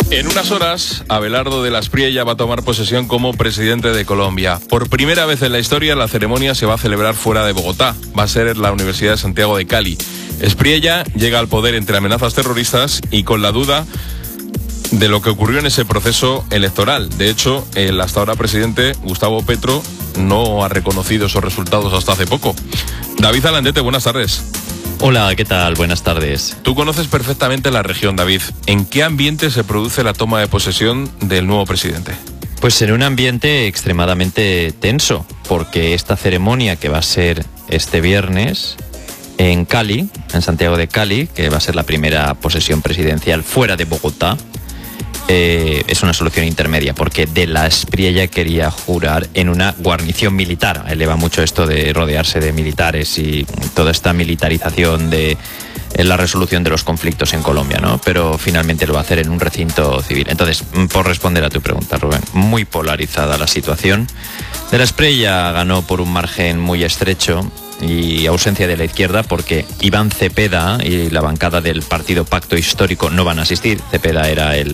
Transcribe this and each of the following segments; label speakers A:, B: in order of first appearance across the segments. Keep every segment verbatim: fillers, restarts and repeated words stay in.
A: En unas horas, Abelardo de la Espriella va a tomar posesión como presidente de Colombia. Por primera vez en la historia, la ceremonia se va a celebrar fuera de Bogotá. Va a ser en la Universidad de Santiago de Cali. Espriella llega al poder entre amenazas terroristas y con la duda de lo que ocurrió en ese proceso electoral. De hecho, el hasta ahora presidente, Gustavo Petro, no ha reconocido esos resultados hasta hace poco. David Alandete, buenas tardes.
B: Hola, ¿qué tal? Buenas tardes.
A: Tú conoces perfectamente la región, David. ¿En qué ambiente se produce la toma de posesión del nuevo presidente?
B: Pues en un ambiente extremadamente tenso, porque esta ceremonia que va a ser este viernes en Cali, en Santiago de Cali, que va a ser la primera posesión presidencial fuera de Bogotá, eh, es una solución intermedia, porque de la Espriella quería jurar en una guarnición militar. A él le va mucho esto de rodearse de militares y toda esta militarización de la resolución de los conflictos en Colombia, ¿no? Pero finalmente lo va a hacer en un recinto civil. Entonces, por responder a tu pregunta, Rubén, muy polarizada la situación. De la Espriella ganó por un margen muy estrecho y ausencia de la izquierda, porque Iván Cepeda y la bancada del partido Pacto Histórico no van a asistir. Cepeda era el,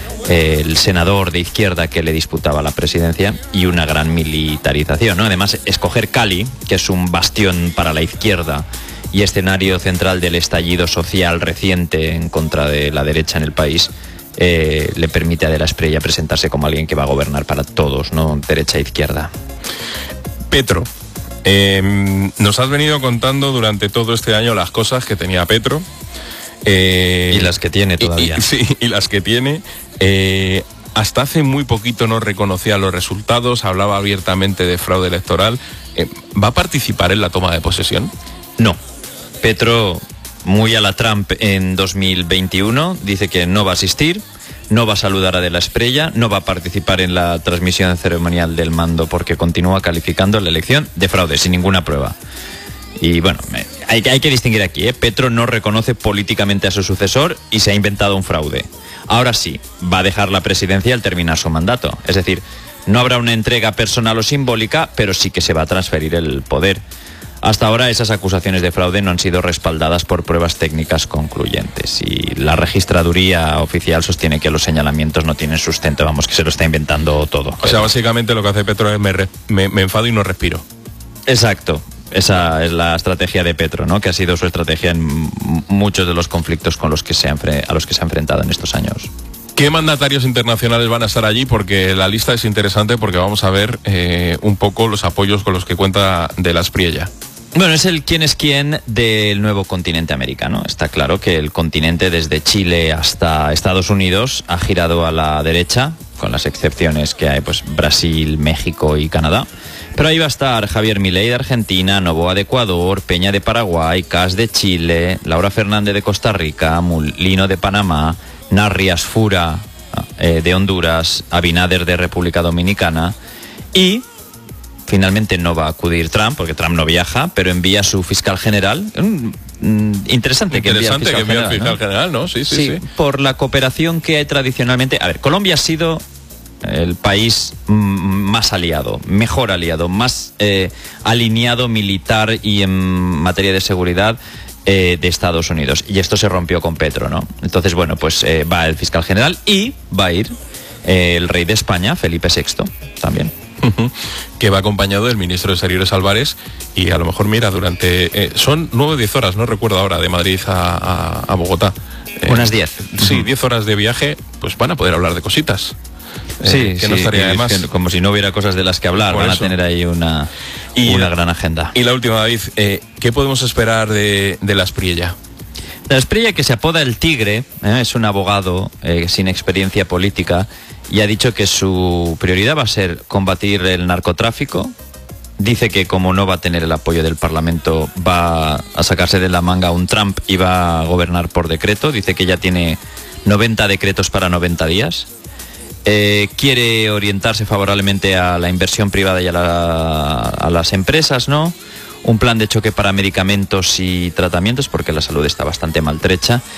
B: el senador de izquierda que le disputaba la presidencia, y una gran militarización, ¿no? Además, escoger Cali, que es un bastión para la izquierda y escenario central del estallido social reciente en contra de la derecha en el país, eh, le permite a De la Espriella presentarse como alguien que va a gobernar para todos, no derecha e izquierda.
A: Petro. Eh, nos has venido contando durante todo este año las cosas que tenía Petro. Eh,
B: y las que tiene todavía.
A: Y, y, sí, y las que tiene. Eh, hasta hace muy poquito no reconocía los resultados, hablaba abiertamente de fraude electoral. Eh, ¿Va a participar en la toma de posesión?
B: No. Petro, muy a la Trump en dos mil veintiuno, dice que no va a asistir, no va a saludar a De la Espriella, no va a participar en la transmisión ceremonial del mando, porque continúa calificando la elección de fraude, sin ninguna prueba. Y bueno, hay, hay que distinguir aquí, ¿eh? Petro no reconoce políticamente a su sucesor y se ha inventado un fraude. Ahora sí, va a dejar la presidencia al terminar su mandato. Es decir, no habrá una entrega personal o simbólica, pero sí que se va a transferir el poder. Hasta ahora esas acusaciones de fraude no han sido respaldadas por pruebas técnicas concluyentes, y la registraduría oficial sostiene que los señalamientos no tienen sustento, vamos, que se lo está inventando todo.
A: O sea, básicamente lo que hace Petro es me, me, me enfado y no respiro.
B: Exacto, esa es la estrategia de Petro, ¿no? Que ha sido su estrategia en muchos de los conflictos con los que se ha, a los que se ha enfrentado en estos años.
A: ¿Qué mandatarios internacionales van a estar allí? Porque la lista es interesante, porque vamos a ver eh, un poco los apoyos con los que cuenta De la Espriella.
B: Bueno, es el quién es quién del nuevo continente americano. Está claro que el continente, desde Chile hasta Estados Unidos, ha girado a la derecha, con las excepciones que hay, pues Brasil, México y Canadá. Pero ahí va a estar Javier Milei de Argentina, Noboa de Ecuador, Peña de Paraguay, Kast de Chile, Laura Fernández de Costa Rica, Mulino de Panamá, Narri Asfura eh, de Honduras, Abinader de República Dominicana, y finalmente no va a acudir Trump, porque Trump no viaja, pero envía a su fiscal general. Mm, interesante que envía al fiscal,
A: que envía
B: general,
A: fiscal
B: ¿no?
A: general, ¿no? Sí, sí,
B: sí,
A: sí.
B: Por la cooperación que hay tradicionalmente. A ver, Colombia ha sido el país más aliado, mejor aliado, más eh, alineado militar y en materia de seguridad eh, de Estados Unidos. Y esto se rompió con Petro, ¿no? Entonces, bueno, pues eh, va el fiscal general y va a ir eh, el rey de España, Felipe sexto, también.
A: Que va acompañado del ministro de Exteriores Álvarez, y a lo mejor, mira, durante... Eh, son nueve o diez horas, no recuerdo ahora, de Madrid a, a, a Bogotá.
B: Eh, Unas diez.
A: Sí, diez horas de viaje, pues van a poder hablar de cositas.
B: Sí,
A: eh, que
B: sí,
A: no estaría de más.
B: Como si no hubiera cosas de las que hablar. Por van eso. A tener ahí una, y una la, gran agenda.
A: Y la última, David, eh, ¿qué podemos esperar de, de la Espriella?
B: La Espriella, que se apoda el Tigre, eh, es un abogado eh, sin experiencia política, y ha dicho que su prioridad va a ser combatir el narcotráfico. Dice que como no va a tener el apoyo del Parlamento, va a sacarse de la manga un Trump y va a gobernar por decreto. Dice que ya tiene noventa decretos para noventa días. Eh, quiere orientarse favorablemente a la inversión privada y a, la, a las empresas, ¿no? Un plan de choque para medicamentos y tratamientos, porque la salud está bastante maltrecha.